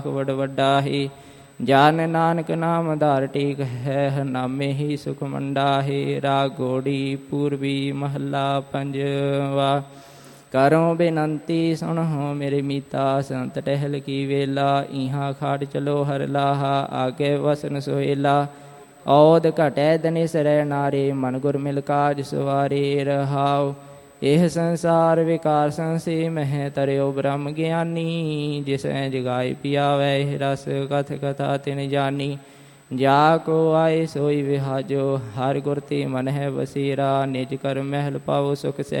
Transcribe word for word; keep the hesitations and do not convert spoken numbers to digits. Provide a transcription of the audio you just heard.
ਵਡ ਵੱਡਾ ਹੀ। ਜਨ ਨਾਨਕ ਨਾਮ ਧਾਰ ਟੇਕ ਹੈ, ਹਰਨਾਮੇ ਹੀ ਸੁਖ ਮੰਡਾ ਹੈ। ਰਾਗ ਗੋੜੀ ਪੂਰਬੀ ਮਹੱਲਾ ਪੰਜਵਾ। ਕਰੋ ਬੇਨੰਤੀ ਸੁਣੋ ਮੇਰੇ ਮੀਤਾ, ਸੰਤ ਟਹਿਲ ਕੀ ਵੇਲਾ। ਇਹਾਂ ਖਾੜ ਚਲੋ ਹਰ ਲਾਹਾ, ਆਗੇ ਵਸਨ ਸੁਹੇਲਾ। ਔਦ ਘਟੈ ਦਨਿਸ ਰਹਿ ਨਾਰੇ, ਮਨ ਗੁਰ ਮਿਲ ਕਾਜ ਸਵਾਰੇ। ਰਹਾਉ ਇਹ ਸੰਸਾਰ ਵਿਕਾਰ ਸੰਸੇ, ਮਹਿ ਤਰਿਓ ਬ੍ਰਹਮ ਗਿਆਨੀ। ਜਿਸੈ ਜਗਾਏ ਪਿਆਵੈ ਰਸ, ਕਥ ਕਥਾ ਤਿਨ ਜਾਨੀ। ਜਾ ਕੋ ਆਏ ਸੋਈ ਵਿਹਾਜੋ, ਹਰ ਗੁਰ ਤੇ ਮਨ ਹੈ ਬਸੇਰਾ। ਨਿਜ ਕਰ ਮਹਿਲ ਪਾਵੋ ਸੁਖ ਸਹਿ